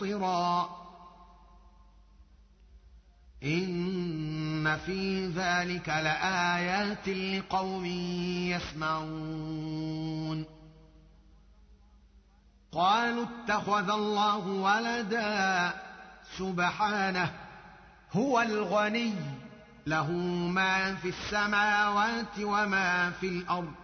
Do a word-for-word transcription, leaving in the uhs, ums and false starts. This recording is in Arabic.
مُبْصِرًا إِنَّ فِي ذَلِكَ لَآيَاتٍ لِقَوْمٍ يَسْمَعُونَ قالوا اتخذ الله ولدا سبحانه هو الغني له ما في السماوات وما في الأرض